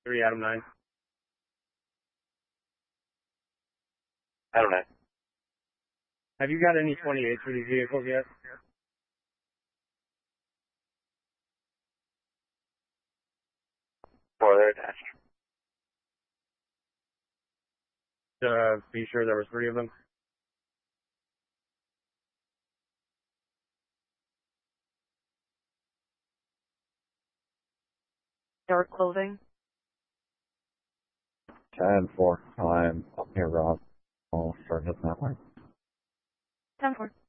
3 Adam 9. Adam 9. Have you got any 28s for these vehicles yet? Four, they're attached. Be sure there was 3 of them. Dark clothing. 10-4. I'm up here, Rob. I'll start hitting that way. 10-4.